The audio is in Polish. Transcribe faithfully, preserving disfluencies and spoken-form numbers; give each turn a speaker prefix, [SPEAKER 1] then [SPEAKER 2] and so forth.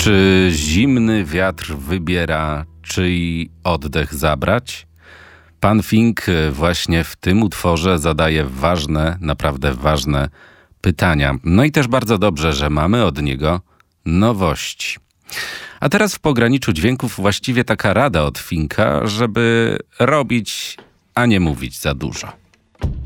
[SPEAKER 1] Czy zimny wiatr wybiera, czyj oddech zabrać? Pan Fink właśnie w tym utworze zadaje ważne, naprawdę ważne pytania. No i też bardzo dobrze, że mamy od niego nowości. A teraz w pograniczu dźwięków właściwie taka rada od Finka, żeby robić, a nie mówić za dużo.